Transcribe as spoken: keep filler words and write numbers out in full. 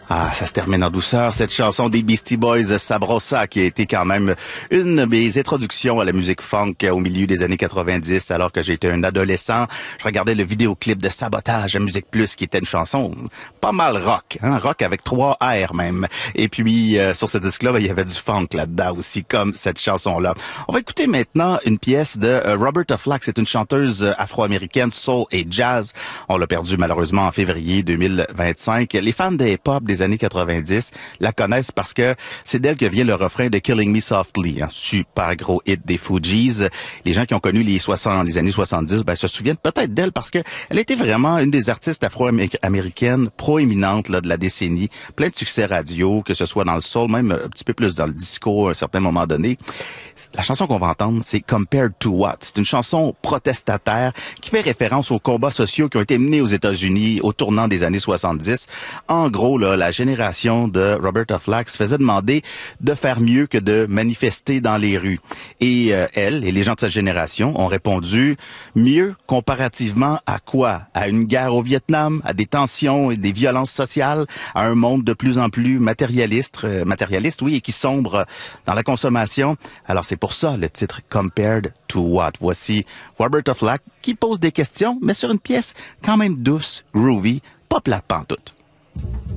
Ah, ça se termine en douceur, cette chanson des Beastie Boys, Sabrosa, qui a été quand même une de mes introductions à la musique funk au milieu des années quatre-vingt-dix, alors que j'étais un adolescent. Je regardais le vidéoclip de Sabotage à Musique Plus, qui était une chanson pas mal rock, hein, rock avec trois R même. Et puis, euh, sur ce disque-là, ben, il y avait du funk là-dedans aussi, comme cette chanson-là. On va écouter maintenant une pièce de euh, Roberta Flack. C'est une chanteuse afro-américaine, soul et jazz. On l'a perdue malheureusement en février deux mille vingt-cinq. Les fans de hip-hop des années quatre-vingt-dix la connaissent parce que c'est d'elle que vient le refrain de Killing Me Softly, un super gros hit des Fugees. Les gens qui ont connu les soixante, les années soixante-dix, ben, se souviennent peut-être d'elle parce que elle était vraiment une des artistes afro-américaines proéminentes là, de la décennie. Plein de succès radio, que ce soit dans le soul, même un petit peu plus dans le disco à un certain moment donné. La chanson qu'on va entendre, c'est Compared to What? C'est une chanson protestataire qui fait référence aux combats sociaux qui ont été menés aux États-Unis au tournant des années soixante-dix. En gros, là, la génération de Roberta Flack se faisait demander de faire mieux que de manifester dans les rues. Et euh, elle et les gens de cette génération ont répondu mieux comparativement à quoi? À une guerre au Vietnam, à des tensions et des violences sociales, à un monde de plus en plus matérialiste, euh, matérialiste, oui, et qui sombre dans la consommation. Alors c'est pour ça le titre Compared to What? Voici Roberta Flack qui pose des questions, mais sur une pièce quand même douce, groovy, pas plate pantoute.